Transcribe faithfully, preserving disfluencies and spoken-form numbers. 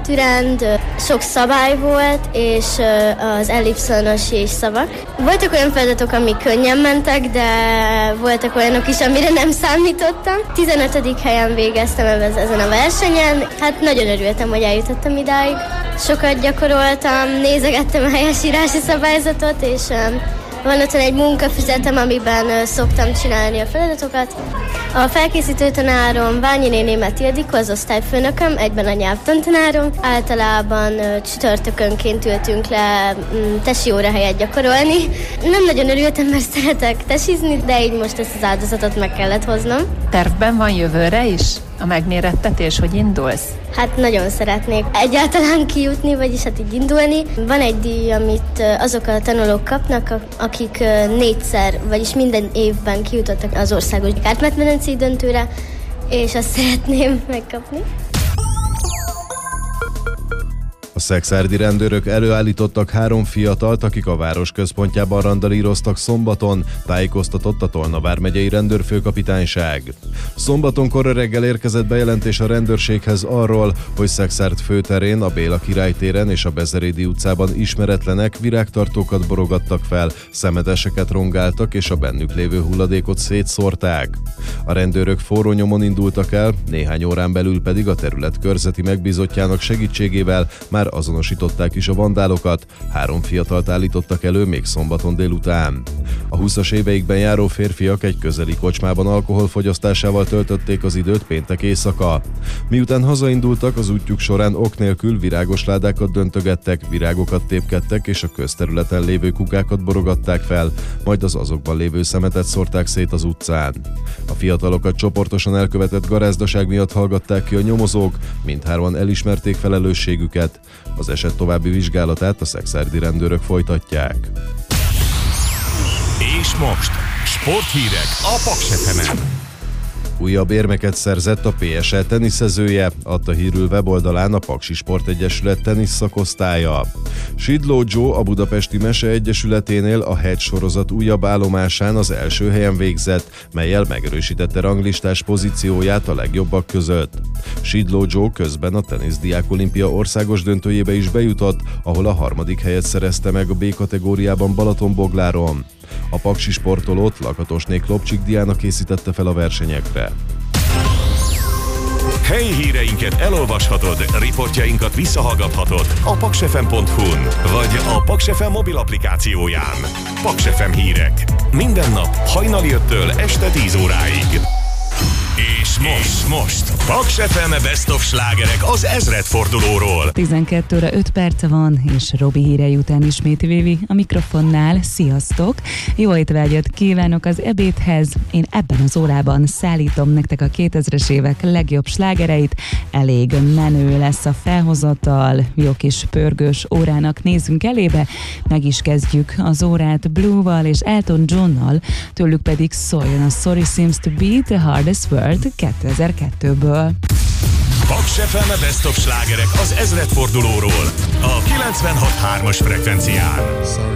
területűrend, sok szabály volt, és az ellipszonos jégszavak. Voltak olyan feladatok, amik könnyen mentek, de voltak olyanok is, amire nem számítottam. tizenötödik helyen végeztem ezen a versenyen. Hát nagyon örültem, hogy eljutottam idáig. Sokat gyakoroltam, nézegettem a helyesírási szabályzatot, és van otthon egy munkafüzetem, amiben szoktam csinálni a feladatokat. A felkészítő tanárom Ványi néni Meti Ildikó, az osztályfőnököm, egyben a nyelvtantanárom. Általában csütörtökönként ültünk le tesi óra helyett gyakorolni. Nem nagyon örültem, mert szeretek tesizni, de így most ezt az áldozatot meg kellett hoznom. Tervben van jövőre is a megmérettetés, hogy indulsz? Hát nagyon szeretnék egyáltalán kijutni, vagyis hát így indulni. Van egy díj, amit azok a tanulók kapnak, akik négyszer, vagyis minden évben kijutottak az országos Kárpát-medencei döntőre, és azt szeretném megkapni. A szekszárdi rendőrök előállítottak három fiatalt, akik a város központjában randalíroztak szombaton, tájékoztatott a Tolna vármegyei rendőrfőkapitányság. Szombaton kora reggel érkezett bejelentés a rendőrséghez arról, hogy Szekszárd főterén, a Béla Király téren és a Bezerédi utcában ismeretlenek virágtartókat borogattak fel, szemeteseket rongáltak és a bennük lévő hulladékot szétszórták. A rendőrök forró nyomon indultak el, néhány órán belül pedig a terület körzeti megbízottjának segítségével már azonosították is a vandálokat, három fiatalt állítottak elő még szombaton délután. A húszas éveikben járó férfiak egy közeli kocsmában alkoholfogyasztásával töltötték az időt péntek éjszaka. Miután hazaindultak, az útjuk során ok nélkül virágos ládákat döntögettek, virágokat tépkedtek és a közterületen lévő kukákat borogatták fel, majd az azokban lévő szemetet szórták szét az utcán. A fiatalokat csoportosan elkövetett garázdaság miatt hallgatták ki a nyomozók, mindhárman elismerték felelősségüket. Az eset további vizsgálatát a szekszárdi rendőrök folytatják. És most sporthírek a Paks ef emen. Újabb érmeket szerzett a pé es e teniszezője, adta hírül weboldalán a Paksi Sportegyesület tenisz szakosztálya. Sidló Joe a Budapesti Mese Egyesületénél a Hedge sorozat újabb állomásán az első helyen végzett, mellyel megerősítette ranglistás pozícióját a legjobbak között. Sidló Joe közben a teniszdiák olimpia országos döntőjébe is bejutott, ahol a harmadik helyet szerezte meg a B kategóriában Balatonbogláron. A paksi sportolót Lakatosné Klopcsik Diana készítette fel a versenyekre. Helyi híreinket elolvashatod, riportjainkat visszahallgathatod a paks ef em pont hu-n vagy a Paks ef em mobil applikációján. Paks ef em hírek. Minden nap hajnali öttől este tíz óráig. És most, most Paks ef em Best of slágerek az ezredfordulóról. tizenkét óra öt perce van, és Robi hírei után ismét Vivi a mikrofonnál. Sziasztok! Jó étvágyat kívánok az ebédhez. Én ebben az órában szállítom nektek a kétezres évek legjobb slágereit. Elég menő lesz a felhozatal, jó kis pörgős órának nézzünk elébe. Meg is kezdjük az órát Blue-val és Elton Johnnal, tőlük pedig szóljon a Sorry Seems to Be the Hardest Word kétezer-kettőből. Paks ef em Best of slágerek az ezredfordulóról a kilencvenhat pont hármas frekvencián.